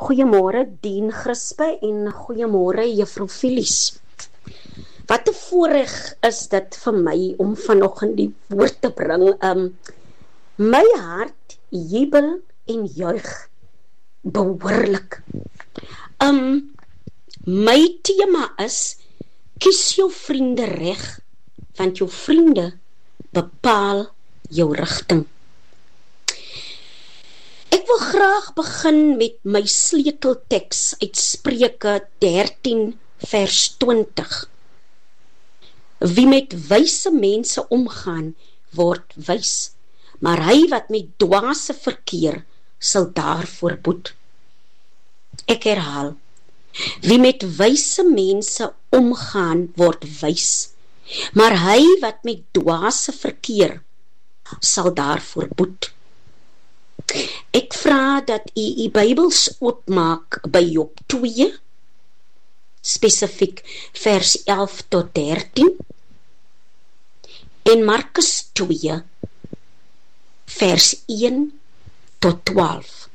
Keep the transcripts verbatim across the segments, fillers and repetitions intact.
Goeiemôre Dien Grispe en goeiemôre Juffrou Filies. Wat 'n voorreg is dit vir my om vanoggend die woord te bring. Um, my hart jubel en juig behoorlik. Um, my tema is, kies jou vriende reg, want jou vriende bepaal jou rigting. Ek wil graag begin met my sleutelteks uit Spreuke dertien vers twintig. Wie met wyse mense omgaan, word wys, maar hy wat met dwaase verkeer, sal daarvoor boet. Ek herhaal, wie met wyse mense omgaan, word wys, maar hy wat met dwaase verkeer, sal daarvoor boet. Ek vra dat u u Bybels oopmaak by Job twee, spesifiek vers elf tot dertien, en Markus twee, vers een tot twaalf.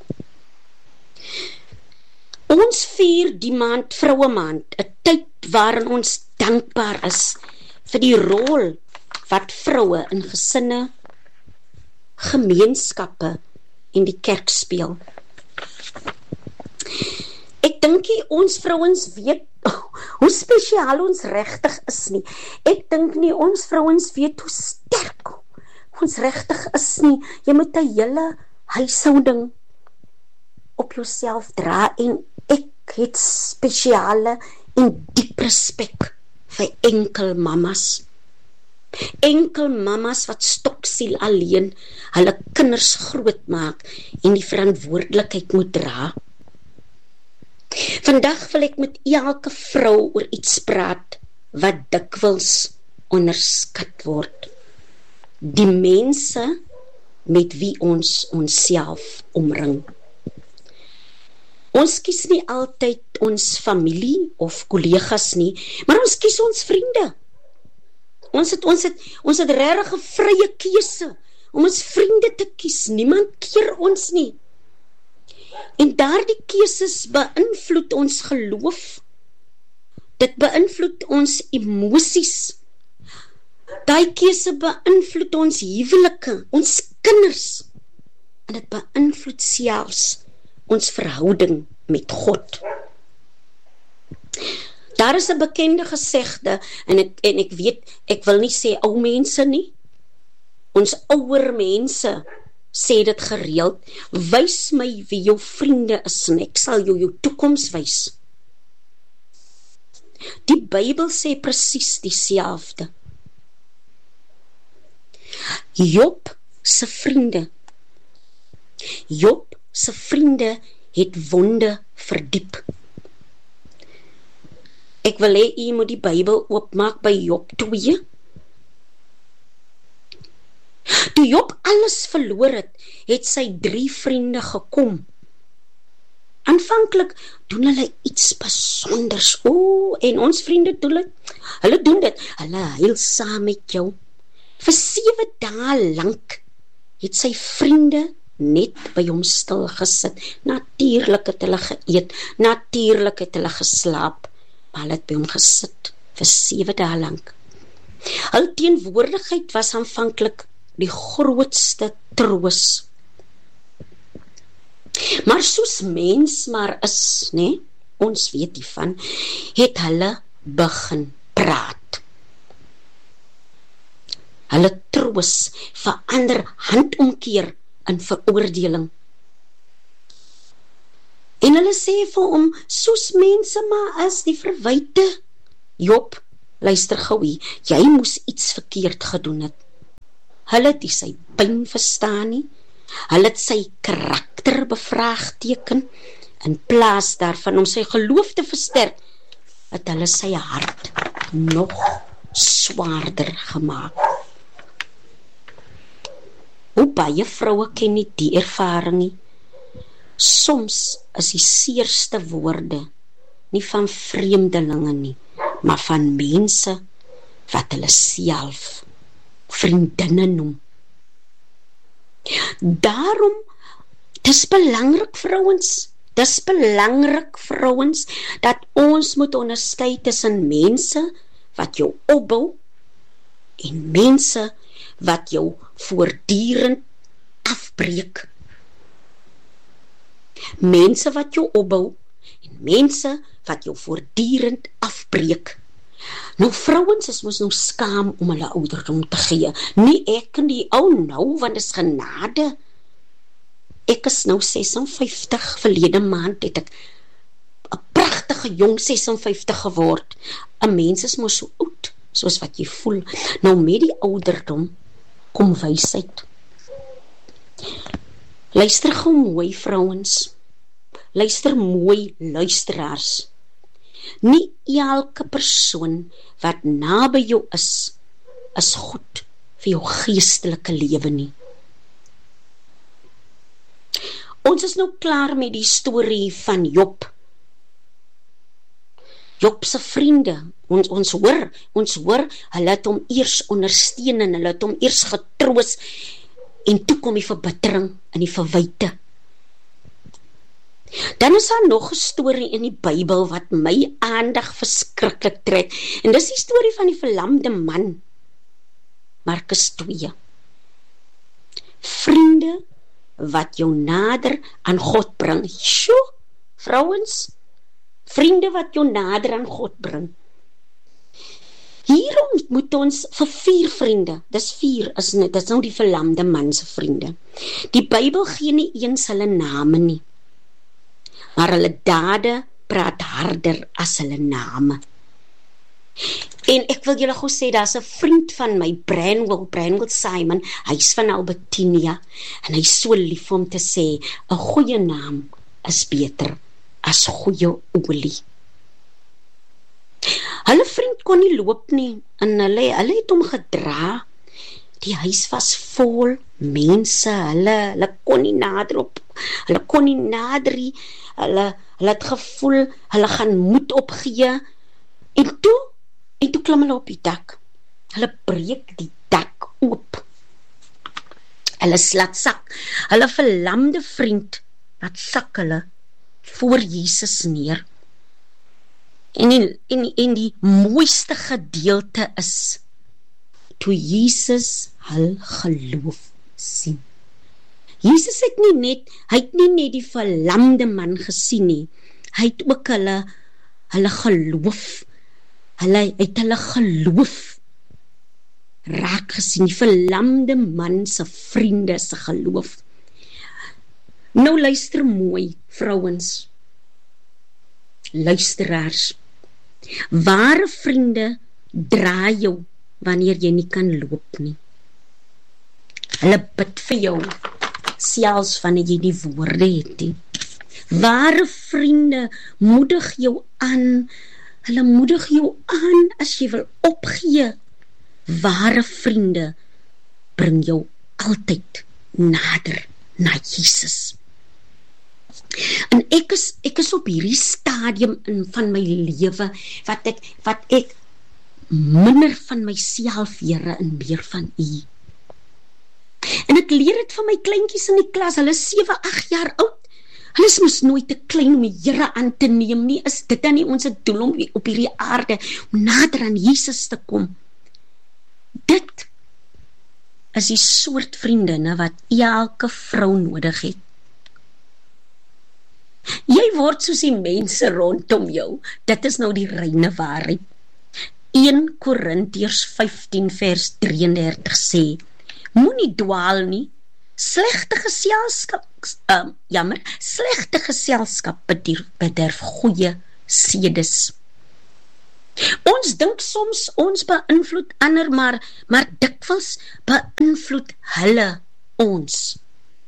Ons vier die maand vroue maand, 'n tyd waarin ons dankbaar is vir die rol wat vroue in gesinne, gemeenskappe en die kerk speel. Ek dink nie ons vrouens weet hoe spesiaal ons regtig is nie. Ek dink nie ons vrouens weet hoe sterk ons regtig is nie. Jy moet 'n hele huishouding op jouself dra en ek het spesiale en diep respek vir enkel mamas. Enkel mamas wat stoksiel alleen hulle kinders grootmaak en die verantwoordelikheid moet dra. Vandag wil ek met elke vrou oor iets praat wat dikwels onderskat word. Die mense met wie ons onsself omring. Ons kies nie altyd ons familie of kollegas nie, maar ons kies ons vriende. Ons het, ons het, ons het regtig 'n vrye keuse om ons vriende te kies. Niemand keer ons nie. En daardie keuses beïnvloed ons geloof. Dit beïnvloed ons emosies. Daai keuse beïnvloed ons huwelike, ons kinders. En dit beïnvloed selfs ons verhouding met God. Daar is 'n bekende gesegde, en ek, en ek weet, ek wil nie sê ou mense nie, ons ouer mense sê dit gereeld, wys my wie jou vriende is, en ek sal jou jou toekoms wys. Die Bybel sê presies dieselfde. Job se vriende, Job se vriende het wonde verdiep. Ek wil hê u moet die Bybel oopmaak by Job twee. Toe Job alles verloor het, het sy drie vriende gekom. Aanvanklik doen hulle iets besonders. O, en ons vriende doen dit. Hulle doen dit. Hulle huil saam met jou. Vir sewe dae lank het sy vriende net by hom stil gesit. Natuurlik het hulle geëet, natuurlik het hulle geslaap, maar hulle het by hom gesit vir sewe dae lank. Hul teenwoordigheid was aanvanklik die grootste troos. Maar soos mens maar is, nee, ons weet hiervan, het hulle begin praat. Hulle troos verander handomkeer in veroordeling. En hulle sê vir hom, soos mense maar is, die verwyte. Job, luister gou hier, jy moes iets verkeerd gedoen het. Hulle het nie sy pyn verstaan nie, hulle het sy karakter bevraagteken, in plaas daarvan om sy geloof te versterk, het hulle sy hart nog swaarder gemaak. Hoe baie vroue ken nie die ervaring nie. Soms is die seerste woorde nie van vreemdelinge nie, maar van mense wat hulle self vriendinne noem. Daarom, dis belangrik vrouens, Dis belangrik, vrouens, dat ons moet onderskei tussen mense wat jou opbou en mense wat jou voortdurend afbreek. Mense wat jou opbou en mense wat jou voortdurend afbreek. Nou vrouens is mos nou skaam om hulle ouderdom te gee. Nie ek nie, ou nou, want is genade. Ek is nou ses en vyftig, verlede maand het ek 'n pragtige jong ses en vyftig geword. 'n Mens is mos so oud, soos wat jy voel. Nou met die ouderdom kom wysheid. Luister gou mooi, vrouens. Luister mooi, luisteraars. Nie elke persoon wat naby jou is, is goed vir jou geestelike lewe nie. Ons is nou klaar met die storie van Job. Job se vriende, ons, ons hoor, ons hoor, hulle het hom eers ondersteun en hulle het hom eers getroos en toe kom die verbittering en die verwyte. Dan is daar nog 'n storie in die Bybel wat my aandag verskriklik trek, en dis die storie van die verlamde man, Markus twee. Vriende wat jou nader aan God bring. Sjoe, vrouens, vriende wat jou nader aan God bring. Hier ontmoet ons vir vier vriende, dis vier, is net, dis nou die verlamde man se vriende. Die Bybel gee nie eens hulle name nie, maar hulle dade praat harder as hulle name. En ek wil julle gou sê, daar's 'n vriend van my, Branwell, Branwell Simon, hy's van Albertinia, en hy's so lief om te sê, 'n goeie naam is beter as goeie olie. Hulle vriend kon nie loop nie, en hulle, hulle het hom gedra. Die huis was vol mense, hulle, hulle kon nie nader op, hulle kon nie nader nie, hulle, hulle het gevoel, hulle gaan moed opgee, en toe, en toe klim hulle op die dak, hulle breek die dak oop, hulle slaat sak, hulle verlamde vriend, wat sak hulle voor Jesus neer, en in, in, in die mooiste gedeelte is, toe Jesus hul geloof sien. Jesus het nie net, hy het nie net die verlamde man gesien nie, hy het ook hulle, hulle geloof, hulle het hulle geloof raak gesien, die verlamde man se vriende se geloof. Nou luister mooi, vrouens, luisteraars, ware vriende dra jou wanneer jy nie kan loop nie. Hulle bid vir jou, selfs wanneer jy die woorde het nie. Ware vriende moedig jou aan, hulle moedig jou aan as jy wil opgee. Ware vriende bring jou altyd nader na Jesus. En ek is, ek is op hierdie stadium in van my lewe, wat ek, wat ek minder van myself, Here, en meer van U. En ek leer het van my kleintjies in die klas, hulle is sewe, agt jaar oud. Hulle is mos nooit te klein om die Here aan te neem nie. Is dit dan nie ons doel om op hierdie aarde, om nader aan Jesus te kom? Dit is die soort vriendinne wat elke vrou nodig het. Jy word soos die mense rondom jou. Dit is nou die reine waarheid. Eerste Korintiërs vyftien vers drieëndertig sê, moenie dwaal nie, slegte geselskap, uh, jammer, slegte geselskap bederf, bederf goeie sedes. Ons dink soms ons beïnvloed ander, maar, maar dikwels beïnvloed hulle ons.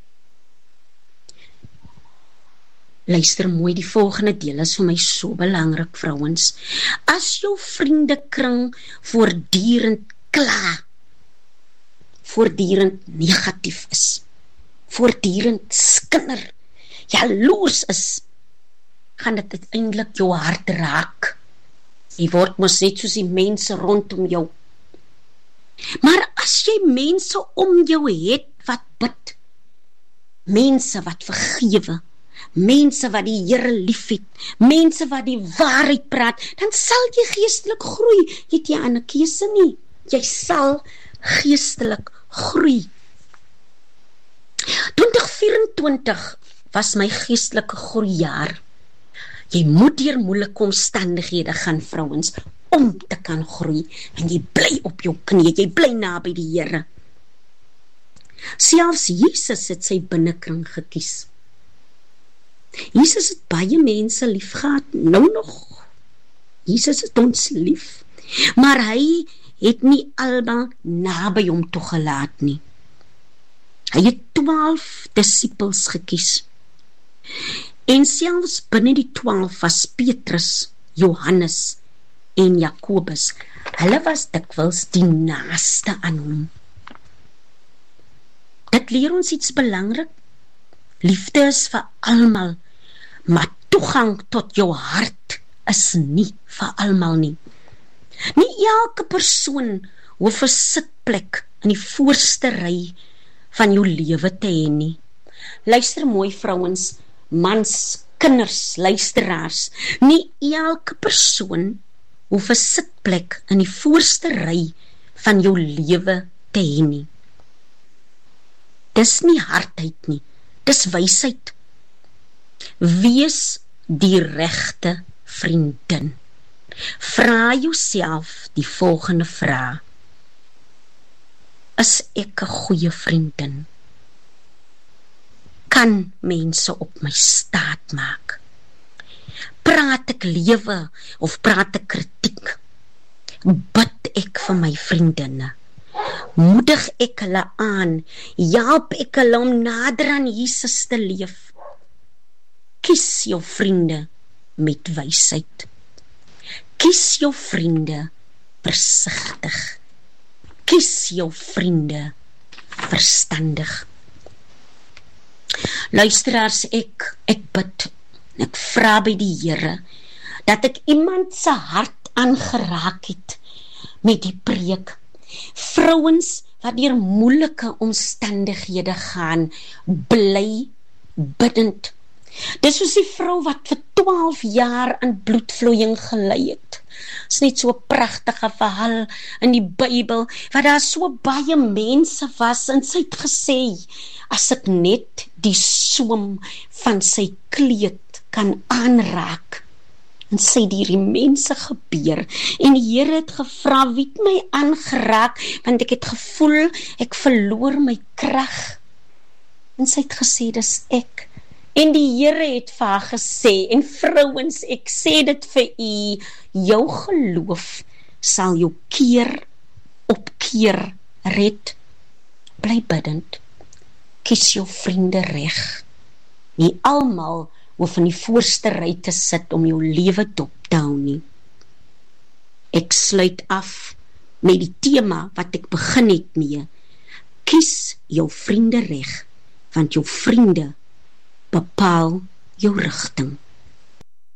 Luister mooi, die volgende deel is vir my so belangrik, vrouens. As jou vriendekring voortdurend kla, voortdurend negatief is, voortdurend skinder, jaloers is, gaan dit uiteindelik jou hart raak. Jy word mos net soos die mense rondom jou. Maar as jy mense om jou het wat bid, mense wat vergewe, mense wat die Here liefhet, mense wat die waarheid praat, dan sal jy geestelik groei. Jy het jy 'n ander keuse nie. Jy sal geestelik groei. twintig vyf-en-twintig was my geestelike groeijaar. Jy moet deur moeilike omstandighede gaan, vrouens, om te kan groei, en jy bly op jou knie, jy bly naby die Here. Selfs Jesus het sy binnekring gekies. Jesus het baie mense lief gehad, nou nog. Jesus het ons lief, maar hy het nie almal naby hom toegelaat nie. Hy het twaalf disippels gekies. En selfs binne die twaalf was Petrus, Johannes en Jakobus. Hulle was dikwels die naaste aan hom. Dit leer ons iets belangrik. Liefde is vir almal, maar toegang tot jou hart is nie vir almal nie. Nie elke persoon hoef 'n sitplek in die voorste ry van jou lewe te hê nie. Luister mooi, vrouens, mans, kinders, luisteraars, nie elke persoon hoef 'n sitplek in die voorste ry van jou lewe te hê nie. Dis nie hardheid nie, dis wysheid. Wees die regte vriendin. Vra jouself die volgende vraag: is ek 'n goeie vriendin? Kan mense op my staat maak? Praat ek lewe of praat ek kritiek? Bid ek vir my vriendinne? Moedig ek hulle aan? Help ek hulle om nader aan Jesus te leef? Kies jou vriende met wysheid. Kies jou vriende versigtig. Kies jou vriende verstandig. Luisteraars, ek, ek bid, ek vra by die Here, dat ek iemand se hart aangeraak het met die preek. Vrouens wat deur moeilike omstandighede gaan, bly bidend. Dis soos die vrou wat vir twaalf jaar aan bloedvloeiing gelei het. Is net so 'n pragtige verhaal in die Bybel, waar daar so baie mense was, en sy het gesê, as ek net die soem van sy kleed kan aanraak, en sy het hierdie mense gebeur, en die Here het gevra, wie het my aangeraak, want ek het gevoel, ek verloor my krag, en sy het gesê, dis ek. En die Here het vir haar gesê, en vrouens, ek sê dit vir u, jou geloof sal jou keer op keer red. Bly bidend, kies jou vriende reg. Nie almal hoef in die voorste ry te sit om jou lewe dop te hou nie. Ek sluit af met die tema wat ek begin het mee. Kies jou vriende reg, want jou vriende bepaal jou rigting.